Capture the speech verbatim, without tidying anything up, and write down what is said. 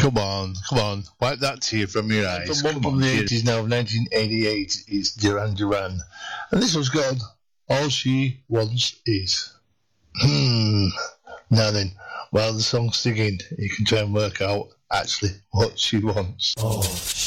Come on, come on, wipe that tear from your eyes. From one from the eighties now, nineteen eighty-eight, it's Duran Duran. And this one's called All She Wants Is. Hmm. Now then, while the song's singing, you can try and work out actually what she wants. Oh.